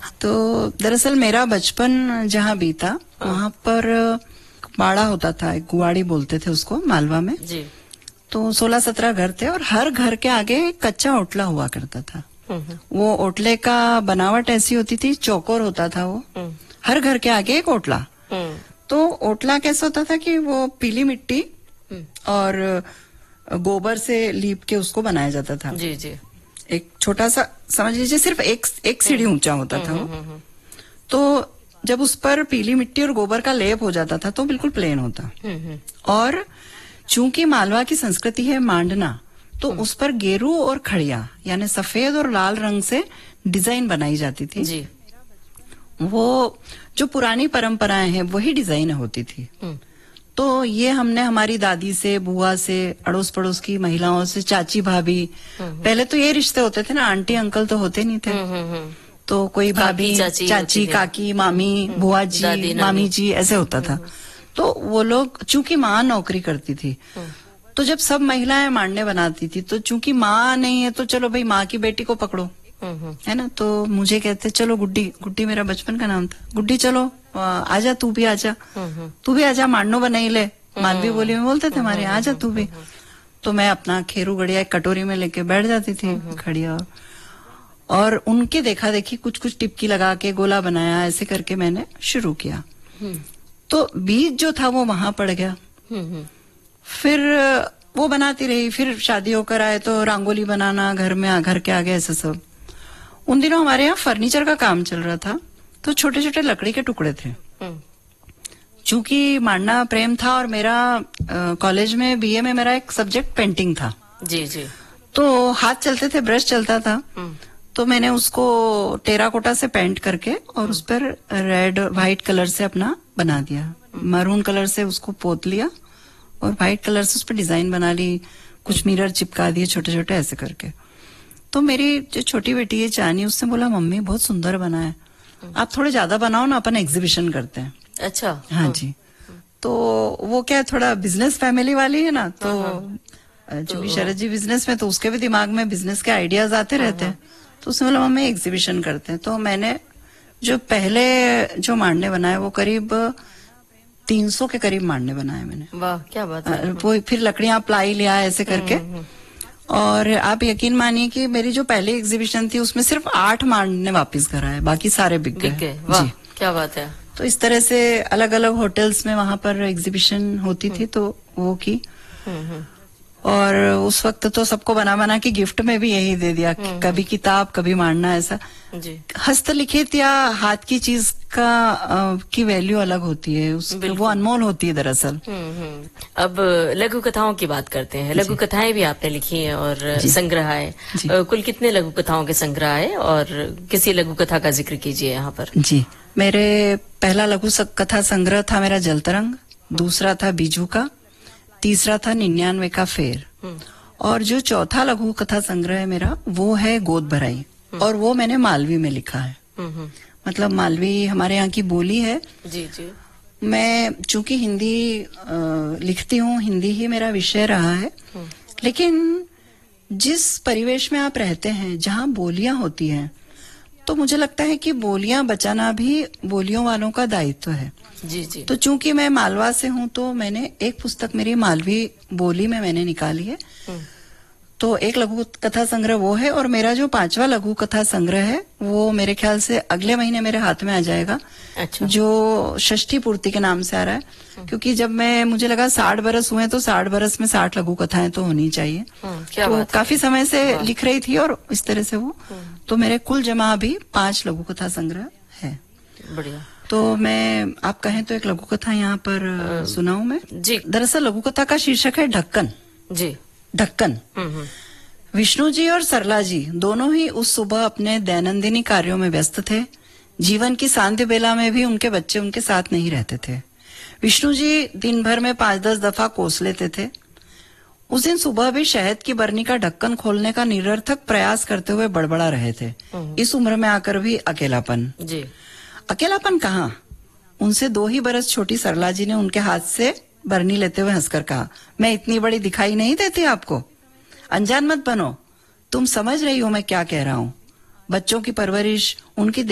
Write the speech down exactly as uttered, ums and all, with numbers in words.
तो दरअसल मेरा बचपन जहाँ बीता वहाँ पर बाड़ा होता था, एक गुवाड़ी बोलते थे उसको मालवा में जी। तो सोलह सत्रह घर थे और हर घर के आगे कच्चा ओटला हुआ करता था। वो ओटले का बनावट ऐसी होती थी, चौकोर होता था वो, हर घर के आगे एक ओटला। तो ओटला कैसा होता था कि वो पीली मिट्टी और गोबर से लीप के उसको बनाया जाता था। जी जी। एक छोटा सा समझ लीजिए सिर्फ एक एक सीढ़ी ऊंचा होता था वो। तो जब उस पर पीली मिट्टी और गोबर का लेप हो जाता था तो बिल्कुल प्लेन होता। और चूंकि मालवा की संस्कृति है मांडना, तो उस पर गेरू और खड़िया यानी सफेद और लाल रंग से डिजाइन बनाई जाती थी जी। वो जो पुरानी परंपराएं हैं वही डिजाइन होती थी। तो ये हमने हमारी दादी से, बुआ से, अड़ोस पड़ोस की महिलाओं से, चाची भाभी, पहले तो ये रिश्ते होते थे ना, आंटी अंकल तो होते नहीं थे। तो कोई भाभी, चाची, चाची काकी, मामी, बुआ जी, मामी जी, ऐसे होता था। तो वो लोग, चूंकि माँ नौकरी करती थी तो जब सब महिलाएं मांडने बनाती थी तो चूंकि माँ नहीं है तो चलो भाई माँ की बेटी को पकड़ो, है ना। तो मुझे कहते चलो गुड्डी, गुड्डी मेरा बचपन का नाम था, गुड्डी चलो आजा, तू भी आजा, तू भी आजा, मांडनो बनाई ले, मालवी बोली में बोलते थे हमारे, आजा तू भी। तो मैं अपना खेरू गड़िया एक कटोरी में लेके बैठ जाती थी खड़िया, और उनके देखा देखी कुछ कुछ टिपकी लगा के गोला बनाया, ऐसे करके मैंने शुरू किया। तो बीज जो था वो वहां पड़ गया। फिर वो बनाती रही, फिर शादी होकर आए तो रंगोली बनाना घर में, घर के आगे, ऐसे सब। उन दिनों हमारे यहाँ फर्नीचर का काम चल रहा था तो छोटे छोटे लकड़ी के टुकड़े थे। चूंकि मांडना प्रेम था और मेरा कॉलेज में बीए में मेरा एक सब्जेक्ट पेंटिंग था। जी जी। तो हाथ चलते थे, ब्रश चलता था, तो मैंने उसको टेराकोटा से पेंट करके और उस पर रेड व्हाइट कलर से अपना बना दिया, मैरून कलर से उसको पोत लिया और व्हाइट कलर से उस पर डिजाइन बना ली, कुछ मिरर चिपका दिए छोटे छोटे ऐसे करके। तो मेरी जो छोटी बेटी है चानी, उसने बोला मम्मी बहुत सुंदर बना है, आप थोड़े ज्यादा बनाओ ना, अपन एग्जीबिशन करते हैं। अच्छा। हाँ जी। तो वो क्या है, थोड़ा बिजनेस फैमिली वाली है ना, तो चूंकि शरद जी बिजनेस में, तो उसके भी दिमाग में बिजनेस के आइडियाज आते रहते हैं। तो उसने बोला मम्मी एग्जीबिशन करते हैं। तो मैंने जो पहले जो मांडने बनाए वो करीब तीन सौ के करीब मांडने बनाए मैंने। वाह क्या बात है। वो फिर लकड़ियां प्लाई लिया ऐसे करके, और आप यकीन मानिए कि मेरी जो पहली एग्जीबिशन थी उसमें सिर्फ आठ मांडने वापस घर आए, बाकी सारे बिक गए। वाह क्या बात है। तो इस तरह से अलग अलग होटल्स में वहां पर एग्जीबिशन होती थी तो वो की। और उस वक्त तो सबको बना बना के गिफ्ट में भी यही दे दिया, कभी किताब कभी मांडना, ऐसा। जी। हस्तलिखित या हाथ की चीज का आ, की वैल्यू अलग होती है, उस वो अनमोल होती है दरअसल। अब लघु कथाओं की बात करते हैं। लघु कथाएं भी आपने लिखी हैं और संग्रह है, कुल कितने लघु कथाओं के संग्रह है और किसी लघु कथा का जिक्र कीजिए यहाँ पर। जी, मेरे पहला लघु कथा संग्रह था मेरा जलतरंग, दूसरा था बीजू का, तीसरा था निन्यानवे का फेर, और जो चौथा लघु कथा संग्रह है मेरा वो है गोद भराई, और वो मैंने मालवी में लिखा है। मतलब मालवी हमारे यहाँ की बोली है। जी जी। मैं चूंकि हिंदी आ, लिखती हूँ, हिंदी ही मेरा विषय रहा है, लेकिन जिस परिवेश में आप रहते हैं जहाँ बोलियां होती हैं, तो मुझे लगता है कि बोलियां बचाना भी बोलियों वालों का दायित्व है। जी जी। तो चूंकि मैं मालवा से हूँ तो मैंने एक पुस्तक मेरी मालवी बोली में मैंने निकाली है। तो एक लघु कथा संग्रह वो है, और मेरा जो पांचवा लघु कथा संग्रह है वो मेरे ख्याल से अगले महीने मेरे हाथ में आ जाएगा। अच्छा। जो षष्ठी पूर्ति के नाम से आ रहा है, क्योंकि जब मैं मुझे लगा साठ बरस हुए तो साठ बरस में साठ लघु कथाएं तो होनी चाहिए। क्या तो काफी समय से लिख रही थी और इस तरह से वो, तो मेरे कुल जमा अभी पांच लघु कथा संग्रह है। बढ़िया। तो मैं आप कहें तो एक लघु कथा यहाँ पर सुनाऊं मैं। जी। दरअसल लघु कथा का शीर्षक है ढक्कन। जी। ढक्कन। विष्णु जी और सरला जी दोनों ही उस सुबह अपने दैनंदिनी कार्यों में व्यस्त थे। जीवन की सांध्य बेला में भी उनके बच्चे उनके साथ नहीं रहते थे। विष्णु जी दिन भर में पांच दस दफा कोस लेते थे। उस दिन सुबह भी शहद की बरनी का ढक्कन खोलने का निरर्थक प्रयास करते हुए बड़बड़ा रहे थे। इस उम्र में आकर भी अकेलापन। जी। अकेलापन कहाँ? उनसे दो ही बरस छोटी सरला जी ने उनके हाथ से बरनी लेते हुए हंसकर कहा, मैं इतनी बड़ी दिखाई नहीं देती आपको? अनजान मत बनो, तुम समझ रही हो मैं क्या कह रहा हूँ। बच्चों की परवरिश, उनकी